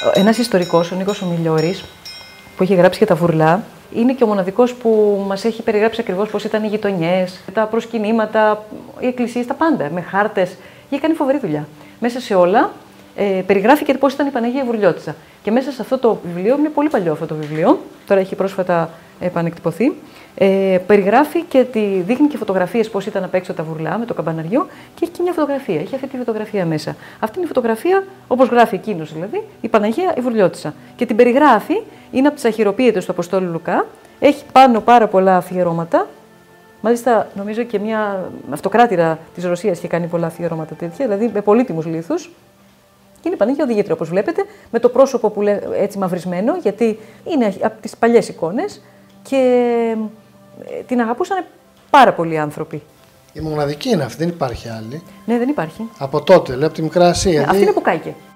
Ένας ιστορικός, ο Νίκος Ομιλιώρης, που έχει γράψει και τα Βουρλά, είναι και ο μοναδικός που μας έχει περιγράψει ακριβώς πώς ήταν οι γειτονιές, τα προσκυνήματα, οι εκκλησίες, τα πάντα, με χάρτες. Είχε κάνει φοβερή δουλειά. Μέσα σε όλα περιγράφει και πώς ήταν η Παναγία Βουρλιώτισσα. Και μέσα σε αυτό το βιβλίο, είναι πολύ παλιό αυτό το βιβλίο, τώρα έχει πρόσφατα επανεκτυπωθεί, περιγράφει και δείχνει και φωτογραφίες πώς ήταν απ' έξω τα Βουρλά με το καμπαναριό και έχει και μια φωτογραφία. Έχει αυτή τη φωτογραφία μέσα. Αυτή είναι η φωτογραφία, όπως γράφει εκείνος δηλαδή, η Παναγία η Βουρλιώτισσα. Και την περιγράφει, είναι από τις αχειροποίητες του Αποστόλου Λουκά, έχει πάνω πάρα πολλά αφιερώματα. Μάλιστα, νομίζω και μια αυτοκράτηρα της Ρωσίας είχε κάνει πολλά αφιερώματα τέτοια, δηλαδή με πολύτιμους λίθους. Και είναι η Παναγία Οδηγήτρια, όπως βλέπετε, με το πρόσωπο που έτσι μαυρισμένο, γιατί είναι από τις παλιές εικόνες και την αγαπούσαν πάρα πολλοί άνθρωποι. Η μοναδική είναι αυτή, δεν υπάρχει άλλη. Ναι, δεν υπάρχει. Από τότε, λέω, από τη Μικρά Ασία. Αυτή είναι που κάηκε.